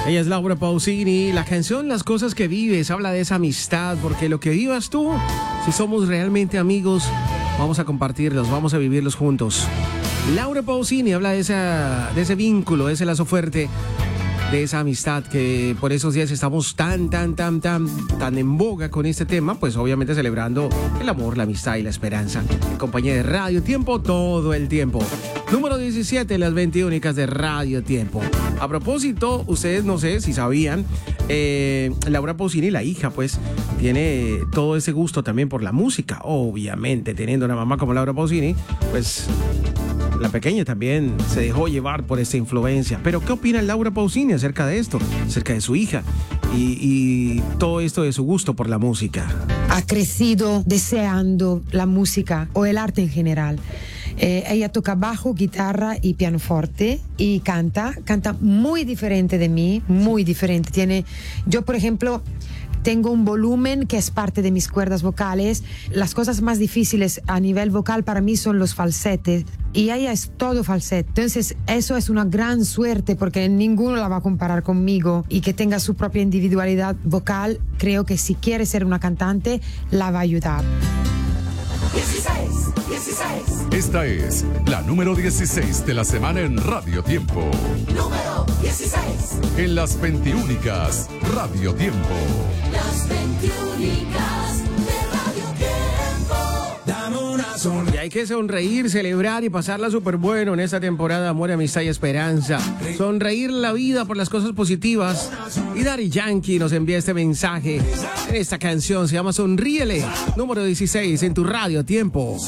Ella es Laura Pausini. La canción Las cosas que vives habla de esa amistad, porque lo que vivas tú, si somos realmente amigos, vamos a compartirlos, vamos a vivirlos juntos. Laura Pausini habla de ese vínculo, de ese lazo fuerte, de esa amistad, que por esos días estamos tan en boga con este tema, pues obviamente celebrando el amor, la amistad y la esperanza. En compañía de Radio Tiempo todo el tiempo. Número 17, las 20 únicas de Radio Tiempo. A propósito, ustedes no sé si sabían, Laura Pausini, la hija, pues tiene todo ese gusto también por la música. Obviamente, teniendo una mamá como Laura Pausini, pues la pequeña también se dejó llevar por esa influencia. Pero ¿qué opina Laura Pausini acerca de esto? Acerca de su hija y todo esto de su gusto por la música. Ha crecido deseando la música o el arte en general. Ella toca bajo, guitarra y pianoforte y canta muy diferente de mí, muy diferente. Yo, por ejemplo, tengo un volumen que es parte de mis cuerdas vocales. Las cosas más difíciles a nivel vocal para mí son los falsetes y ella es todo falsete. Entonces eso es una gran suerte porque ninguno la va a comparar conmigo, y que tenga su propia individualidad vocal, creo que si quiere ser una cantante la va a ayudar. 16. Esta es la número 16 de la semana en Radio Tiempo. Número 16. En las 20 únicas Radio Tiempo. Las 20 únicas de Radio Tiempo. Dame una sonrisa. Y hay que sonreír, celebrar y pasarla súper bueno en esta temporada Amor, Amistad y Esperanza. Sonreír la vida por las cosas positivas. Y Daddy Yankee nos envía este mensaje en esta canción. Se llama Sonríele. Número 16 en tu Radio Tiempo.